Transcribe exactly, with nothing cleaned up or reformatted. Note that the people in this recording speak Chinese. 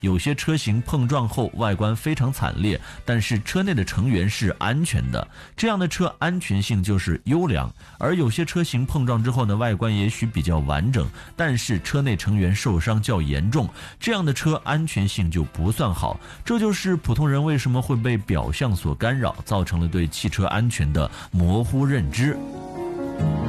有些车型碰撞后外观非常惨烈，但是车内的成员是安全的，这样的车安全性就是优良。而有些车型碰撞之后呢，外观也许比较完整，但是车内成员受伤较严重，这样的车安全性就不算好。这就是普通人为什么会被表象所干扰，造成了对汽车安全的模糊认知。